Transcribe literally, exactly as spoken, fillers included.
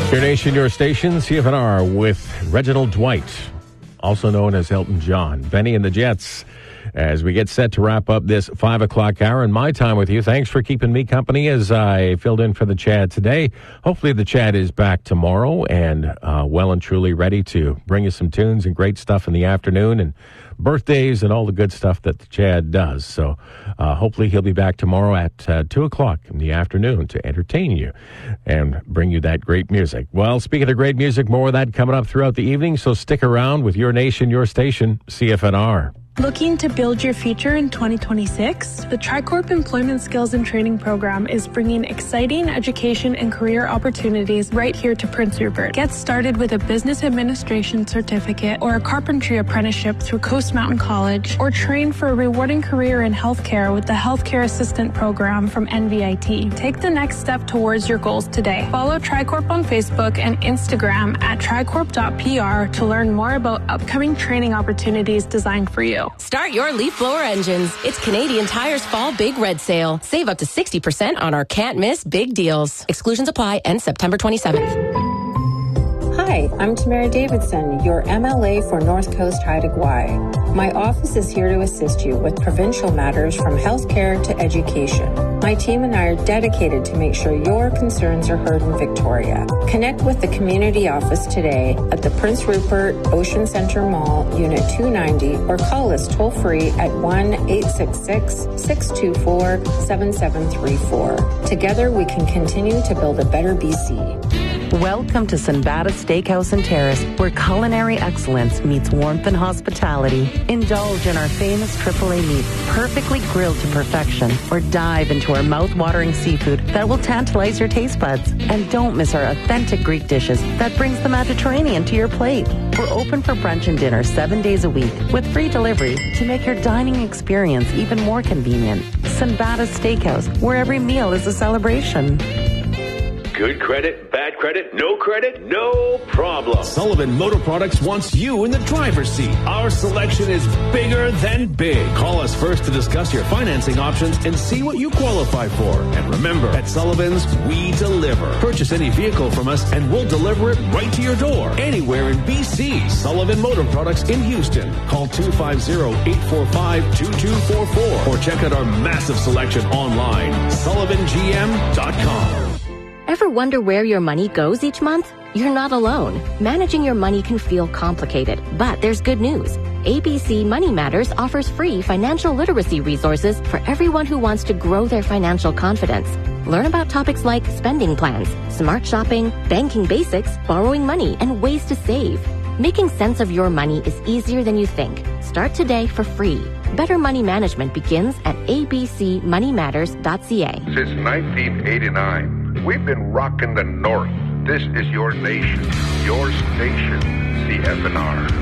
Your nation, your station, C F N R with Reginald Dwight, also known as Elton John, Benny and the Jets, as we get set to wrap up this five o'clock hour and my time with you. Thanks for keeping me company as I filled in for the Chad today. Hopefully the Chad is back tomorrow and uh, well and truly ready to bring you some tunes and great stuff in the afternoon and birthdays and all the good stuff that the Chad does. So uh, hopefully he'll be back tomorrow at uh, two o'clock in the afternoon to entertain you and bring you that great music. Well, speaking of great music, more of that coming up throughout the evening, so stick around with your nation, your station, C F N R. Looking to build your future in twenty twenty-six? The Tricorp Employment Skills and Training Program is bringing exciting education and career opportunities right here to Prince Rupert. Get started with a business administration certificate or a carpentry apprenticeship through Coast Mountain College, or train for a rewarding career in healthcare with the Healthcare Assistant Program from N V I T. Take the next step towards your goals today. Follow Tricorp on Facebook and Instagram at tricorp dot p r to learn more about upcoming training opportunities designed for you. Start your leaf blower engines. It's Canadian Tire's Fall Big Red Sale. Save up to sixty percent on our can't miss big deals. Exclusions apply. End September twenty-seventh. Hi, I'm Tamara Davidson, your M L A for North Coast Haida Gwaii. My office is here to assist you with provincial matters from healthcare to education. My team and I are dedicated to make sure your concerns are heard in Victoria. Connect with the community office today at the Prince Rupert Ocean Centre Mall, Unit two ninety, or call us toll-free at one eight six six, six two four, seven seven three four. Together, we can continue to build a better B C. Welcome to Sinbada Steakhouse and Terrace, where culinary excellence meets warmth and hospitality. Indulge in our famous triple A meat, perfectly grilled to perfection, or dive into our mouth-watering seafood that will tantalize your taste buds. And don't miss our authentic Greek dishes that brings the Mediterranean to your plate. We're open for brunch and dinner seven days a week with free delivery to make your dining experience even more convenient. Sinbada Steakhouse, where every meal is a celebration. Good credit, bad credit, no credit, no problem. Sullivan Motor Products wants you in the driver's seat. Our selection is bigger than big. Call us first to discuss your financing options and see what you qualify for. And remember, at Sullivan's, we deliver. Purchase any vehicle from us and we'll deliver it right to your door. Anywhere in B C. Sullivan Motor Products in Houston. Call two five zero, eight four five, two two four four or check out our massive selection online. sullivan g m dot com. Ever wonder where your money goes each month? You're not alone. Managing your money can feel complicated, but there's good news. A B C Money Matters offers free financial literacy resources for everyone who wants to grow their financial confidence. Learn about topics like spending plans, smart shopping, banking basics, borrowing money, and ways to save. Making sense of your money is easier than you think. Start today for free. Better money management begins at a b c money matters dot c a. Since nineteen eighty-nine, we've been rocking the North. This is your nation, your station, C F N R.